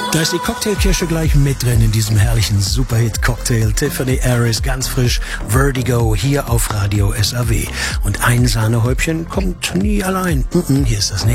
Da ist die Cocktailkirsche gleich mit drin in diesem herrlichen Superhit-Cocktail. Tiffany Harris, ganz frisch, Vertigo, hier auf Radio SAW. Und ein Sahnehäubchen kommt nie allein. Hier ist das nächste.